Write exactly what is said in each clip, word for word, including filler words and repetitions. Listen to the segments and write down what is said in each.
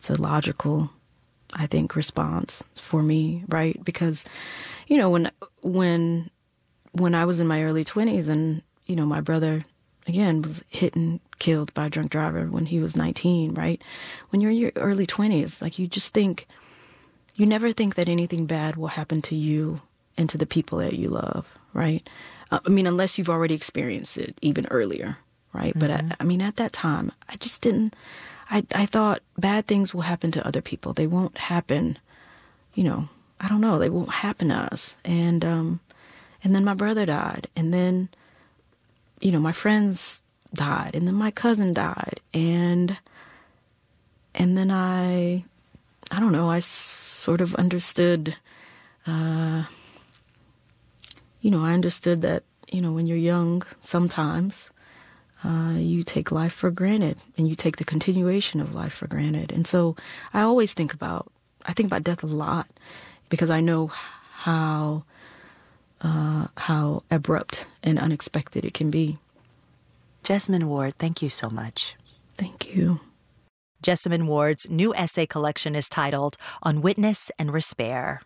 that's a logical, I think, response for me, right? Because, you know, when when when I was in my early twenties and, you know, my brother, again, was hit and killed by a drunk driver when he was nineteen, right? When you're in your early twenties, like, you just think, you never think that anything bad will happen to you and to the people that you love, right? Uh, I mean, unless you've already experienced it even earlier, right? Mm-hmm. But I, I mean, at that time, I just didn't, I, I thought bad things will happen to other people. They won't happen, you know, I don't know, they won't happen to us. And, um, and then my brother died. And then, you know, my friends died. And then my cousin died. And, and then I, I don't know, I sort of understood, uh, you know, I understood that, you know, when you're young, sometimes uh, you take life for granted and you take the continuation of life for granted. And so I always think about, I think about death a lot because I know how, uh, how abrupt and unexpected it can be. Jessamine Ward, thank you so much. Thank you. Jessamine Ward's new essay collection is titled On Witness and Respair.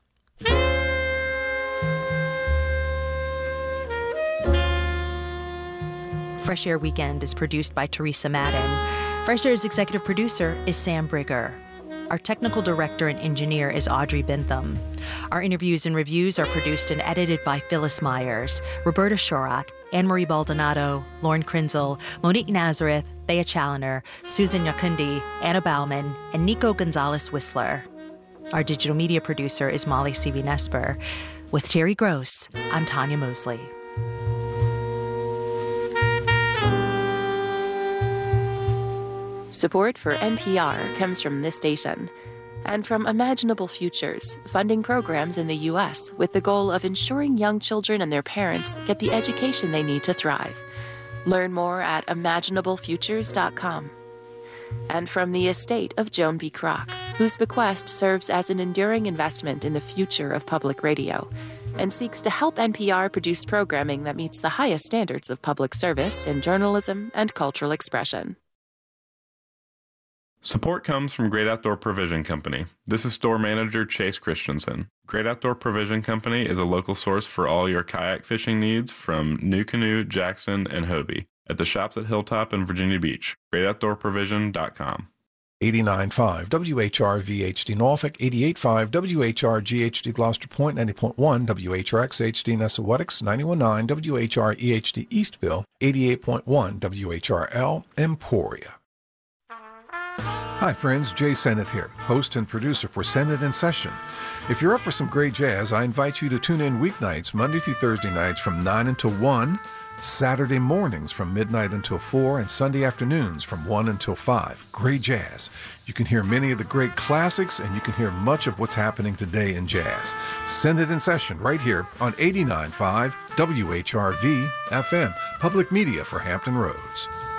Fresh Air Weekend is produced by Teresa Madden. Fresh Air's executive producer is Sam Brigger. Our technical director and engineer is Audrey Bentham. Our interviews and reviews are produced and edited by Phyllis Myers, Roberta Shorak, Anne-Marie Baldonado, Lauren Krinzel, Monique Nazareth, Thea Challoner, Susan Yakundi, Anna Bauman, and Nico Gonzalez-Whistler. Our digital media producer is Molly Seavey-Nesper. With Terry Gross, I'm Tanya Mosley. Support for N P R comes from this station and from Imaginable Futures, funding programs in the U S with the goal of ensuring young children and their parents get the education they need to thrive. Learn more at imaginable futures dot com. And from the estate of Joan B. Kroc, whose bequest serves as an enduring investment in the future of public radio and seeks to help N P R produce programming that meets the highest standards of public service in journalism and cultural expression. Support comes from Great Outdoor Provision Company. This is store manager Chase Christensen. Great Outdoor Provision Company is a local source for all your kayak fishing needs from NuCanoe, Jackson, and Hobie at the shops at Hilltop and Virginia Beach. great outdoor provision dot com. eighty-nine point five W H R V H D Norfolk, eighty-eight point five W H R G H D Gloucester Point, ninety point one W H R X H D Nessawetics, ninety-one point nine W H R E H D Eastville, eighty-eight point one W H R L Emporia. Hi friends, Jay Sennett here, host and producer for Sennett in Session. If you're up for some great jazz, I invite you to tune in weeknights, Monday through Thursday nights from nine until one, Saturday mornings from midnight until four, and Sunday afternoons from one until five. Great jazz. You can hear many of the great classics, and you can hear much of what's happening today in jazz. Sennett in Session right here on eighty-nine point five W H R V F M, public media for Hampton Roads.